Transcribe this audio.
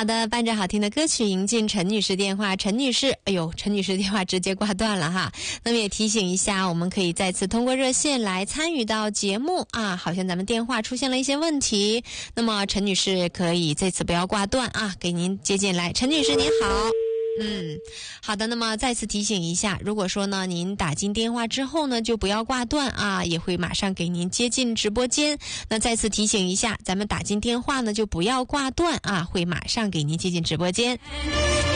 好的，伴着好听的歌曲迎进陈女士电话。陈女士，哎呦，陈女士电话直接挂断了哈。那么也提醒一下，我们可以再次通过热线来参与到节目啊。好像咱们电话出现了一些问题，那么陈女士可以这次不要挂断啊，给您接进来。陈女士您好。好的，那么再次提醒一下，如果说呢您打进电话之后呢就不要挂断啊，也会马上给您接进直播间。那再次提醒一下，咱们打进电话呢就不要挂断啊，会马上给您接进直播间。